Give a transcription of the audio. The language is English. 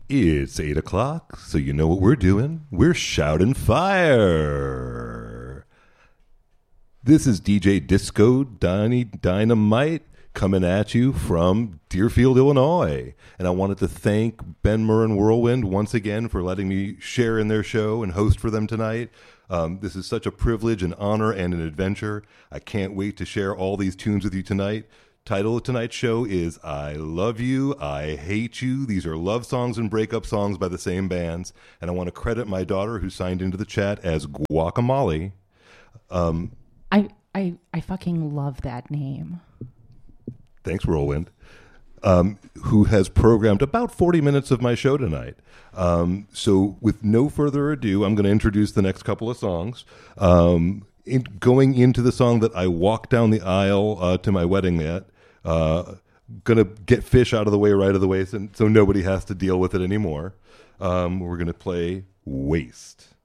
It's 8 o'clock, so you know what we're doing. We're shouting fire. This is DJ Disco Donnie Dynamite coming at you from Deerfield, Illinois. And I wanted to thank Ben Murren Whirlwind once again for letting me share in their show and host for them tonight. This is such a privilege, an honor, and an adventure. I can't wait to share all these tunes with you tonight. Title of tonight's show is I Love You, I Hate You. These are love songs and breakup songs by the same bands. And I want to credit my daughter who signed into the chat as Guacamole. I fucking love that name. Thanks, Whirlwind. Who has programmed about 40 minutes of my show tonight. So with no further ado, I'm going to introduce the next couple of songs. Going into the song that I walked down the aisle to my wedding at, gonna get Fish out of the way right of the way so nobody has to deal with it anymore. We're gonna play Waste.